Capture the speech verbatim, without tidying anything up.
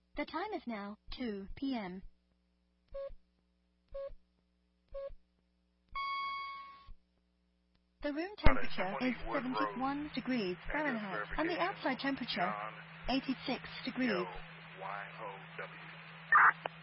The time is now two p m The room temperature is seventy-one degrees Fahrenheit, and the outside temperature eighty-six degrees.